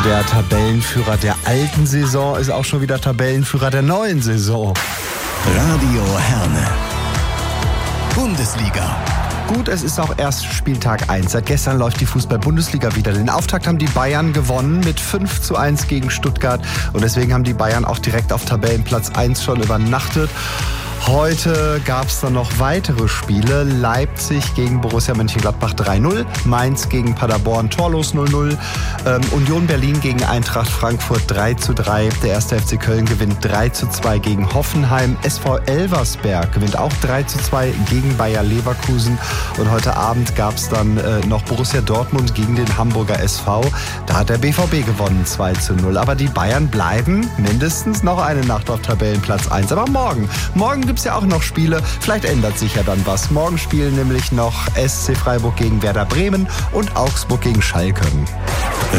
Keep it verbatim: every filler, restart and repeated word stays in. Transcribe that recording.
Der Tabellenführer der alten Saison ist auch schon wieder Tabellenführer der neuen Saison. Radio Herne. Bundesliga. Gut, es ist auch erst Spieltag eins. Seit gestern läuft die Fußball-Bundesliga wieder. Den Auftakt haben die Bayern gewonnen mit fünf zu eins gegen Stuttgart. Und deswegen haben die Bayern auch direkt auf Tabellenplatz eins schon übernachtet. Heute gab es dann noch weitere Spiele. Leipzig gegen Borussia Mönchengladbach drei null, Mainz gegen Paderborn torlos null null, ähm, Union Berlin gegen Eintracht Frankfurt drei zu drei. Der erste F C Köln gewinnt drei zu zwei gegen Hoffenheim. S V Elversberg gewinnt auch drei zu zwei gegen Bayer Leverkusen. Und heute Abend gab es dann äh, noch Borussia Dortmund gegen den Hamburger S V. Da hat der B V B gewonnen zwei zu null. Aber die Bayern bleiben mindestens noch eine Nacht auf Tabellenplatz eins. Aber morgen, morgen gibt es ja auch noch Spiele. Vielleicht ändert sich ja dann was. Morgen spielen nämlich noch S C Freiburg gegen Werder Bremen und Augsburg gegen Schalke.